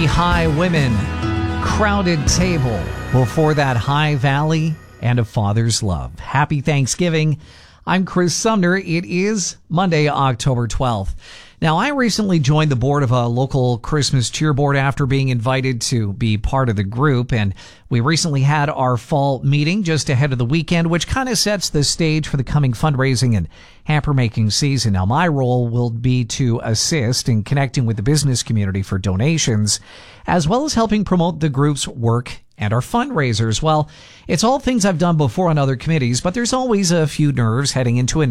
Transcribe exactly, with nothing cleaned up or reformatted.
Three High Women, Crowded Table. Before that, High Valley and A Father's Love. Happy Thanksgiving. I'm Chris Sumner. It is Monday, October twelfth. Now, I recently joined the board of a local Christmas cheer board after being invited to be part of the group, and we recently had our fall meeting just ahead of the weekend, which kind of sets the stage for the coming fundraising and hamper making season. Now, my role will be to assist in connecting with the business community for donations, as well as helping promote the group's work and our fundraisers. Well, it's all things I've done before on other committees, but there's always a few nerves heading into a